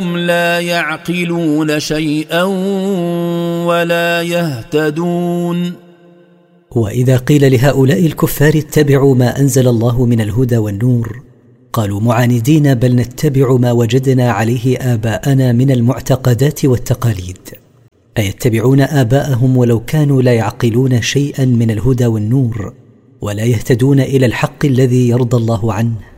هم لا يعقلون شيئا ولا يهتدون. وإذا قيل لهؤلاء الكفار اتبعوا ما أنزل الله من الهدى والنور، قالوا معاندين: بل نتبع ما وجدنا عليه آباءنا من المعتقدات والتقاليد. أيتبعون آباءهم ولو كانوا لا يعقلون شيئا من الهدى والنور ولا يهتدون إلى الحق الذي يرضى الله عنه؟